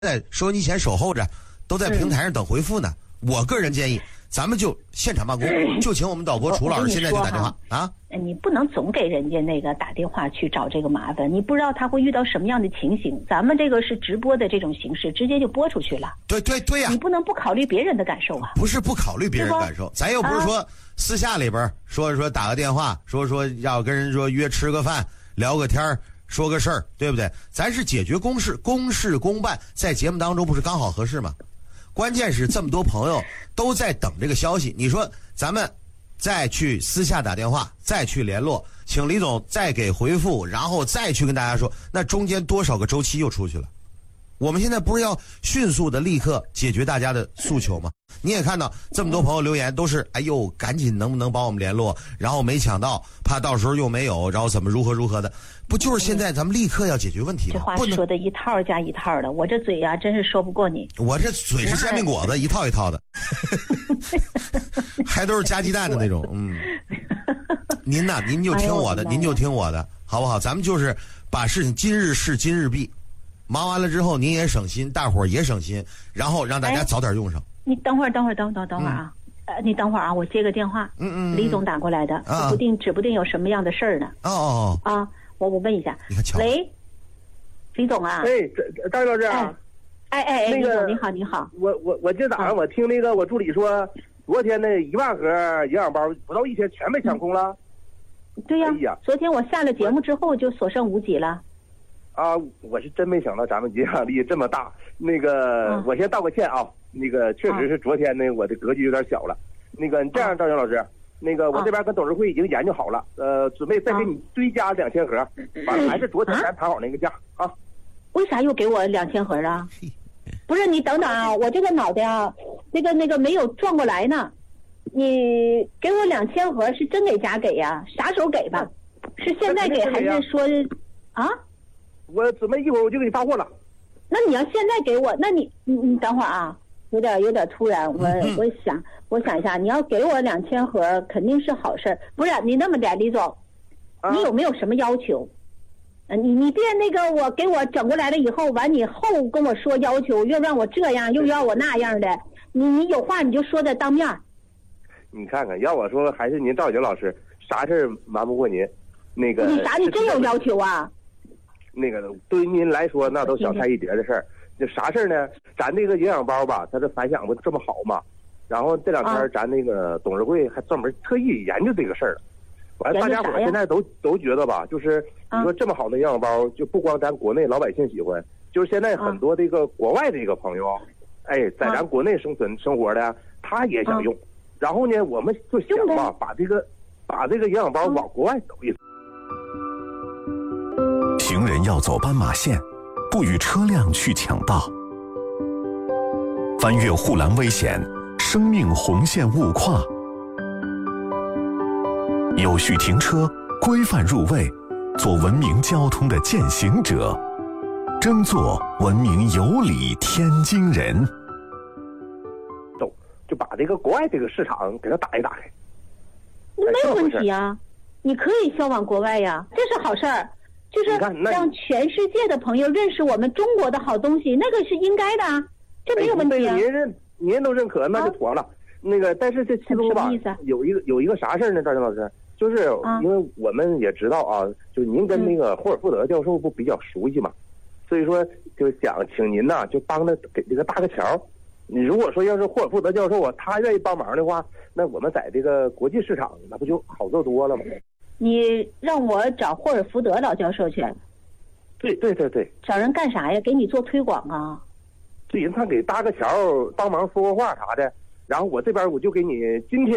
在收音机前守候着，都在平台上等回复呢。我个人建议，咱们就现场办公，就请我们导播楚老师现在就打电话啊。 你不能总给人家那个打电话去找这个麻烦，你不知道他会遇到什么样的情形。咱们这个是直播的这种形式，直接就播出去了。 对呀， 你不能不考虑别人的感受啊。 不是不考虑别人感受，咱又不是说私下里边说打个电话，说要跟人说约吃个饭，聊个天说个事儿，对不对？咱是解决公事，公事公办，在节目当中不是刚好合适吗？关键是这么多朋友都在等这个消息，你说咱们再去私下打电话，再去联络，请李总再给回复，然后再去跟大家说，那中间多少个周期又出去了？我们现在不是要迅速的立刻解决大家的诉求吗？你也看到这么多朋友留言都是哎呦赶紧能不能帮我们联络，然后没抢到，怕到时候又没有，然后怎么如何的，不就是现在咱们立刻要解决问题吗？ 这话说的一套加一套的，我这嘴啊真是说不过你。 我这嘴是煎饼果子，一套一套的，还都是加鸡蛋的那种。您呐，您就听我的，您就听我的，好不好？咱们就是把事情今日事今日毕。忙完了之后，您也省心，大伙儿也省心，然后让大家早点用上。 你等会儿啊，你等会儿啊，我接个电话。李总打过来的，指不定有什么样的事儿呢。我问一下。喂，李总啊。 张老师啊。 李总你好。 我今天早上我听那个我助理说，昨天那1万盒营养包不到1天全被抢空了。 对呀，昨天我下了节目之后就所剩无几了。 我是真没想到咱们影响力这么大。我先道个歉啊。确实是昨天我的格局有点小了。你这样，赵云老师，我这边跟董事会已经研究好了，准备再给你追加2000盒，还是昨天咱谈好那个价啊。 为啥又给我2000盒啊？不是，你等等啊，我这个脑袋啊，那个没有转过来呢。你给我2000盒是真给假给呀？啥时候给吧？是现在给还是说啊？ 我准备一会儿我就给你发货了。 那你要现在给我，那你等会儿啊，有点突然。我想一下，你要给我2000盒肯定是好事。不是你那么点，李总，你有没有什么要求？你别我给我整过来了以后，完你后跟我说要求，又让我这样又要我那样的，你有话你就说在当面。 你看看，要我说还是您赵云老师，啥事瞒不过您。你真有要求啊？ 对于您来说那都小菜一碟的事儿。这啥事儿呢？咱这个营养包吧，它的反响不这么好嘛。然后这2天咱董事会还专门特意研究这个事儿了。完了，大家伙现在都觉得吧，就是你说这么好的营养包，就不光咱国内老百姓喜欢，就是现在很多这个国外的一个朋友，在咱国内生活的，他也想用。然后呢，我们就想吧，把这个营养包往国外走一走。 行人要走斑马线，不与车辆去抢道。翻越护栏危险，生命红线勿跨。有序停车，规范入位，做文明交通的践行者，争做文明有礼天津人。 就把这个国外这个市场给它打一打开。 没有问题啊，你可以销往国外呀，这是好事儿。就是让全世界的朋友认识我们中国的好东西，那个是应该的啊，这没有问题啊。 您都认可，那就妥了。但是这其中吧，有一个啥事儿呢，赵云老师，就是因为我们也知道啊，就您跟霍尔福德教授不比较熟悉嘛，所以说就想请您呐，就帮着给这个搭个桥。你如果说要是霍尔福德教授啊，他愿意帮忙的话，那我们在这个国际市场那不就好做多了吗？ 你让我找霍尔福德老教授去？ 对。 找人干啥呀？给你做推广啊？ 对，他给搭个桥，帮忙说话啥的。然后我这边我就给你今天